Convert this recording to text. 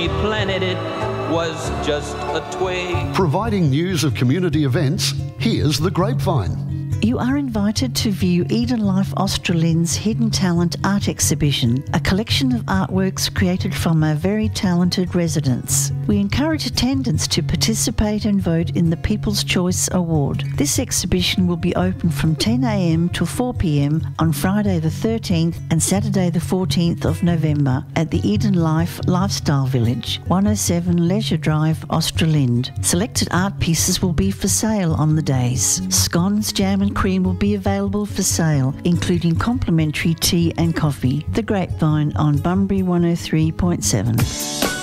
planted it was just a twig. Providing news of community events, here's The Grapevine. You are invited to view Eden Life Australin's Hidden Talent Art Exhibition, a collection of artworks created from our very talented residents. We encourage attendance to participate and vote in the People's Choice Award. This exhibition will be open from 10 a.m. till 4 p.m. on Friday the 13th and Saturday the 14th of November at the Eden Life Lifestyle Village, 107 Leisure Drive, Australind. Selected art pieces will be for sale on the days. Scones, jam and cream will be available for sale, including complimentary tea and coffee. The Grapevine on Bunbury 103.7.